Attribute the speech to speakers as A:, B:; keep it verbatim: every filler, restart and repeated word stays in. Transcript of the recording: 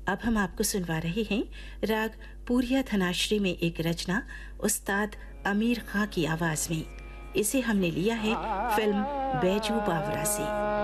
A: अब हम आपको सुनवा रहे हैं राग पूरिया धनाश्री में एक रचना उस्ताद अमीर खां की आवाज में। इसे हमने लिया है फिल्म बैजू बावरा से।